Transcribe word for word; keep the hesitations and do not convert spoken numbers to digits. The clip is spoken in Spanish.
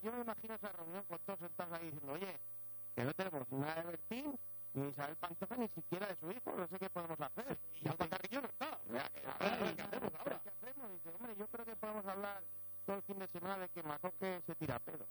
yo me imagino esa reunión con todos sentados ahí diciendo, oye, que no tenemos nada de Bertín, ni Isabel Pantoja, ni siquiera de su hijo, no sé qué podemos hacer. Y Alba Carrillo no está. ¿Qué hacemos ahora? ¿Qué hacemos? Dice, hombre, yo creo que podemos hablar todo el fin de semana de que Macoque se tira pedo.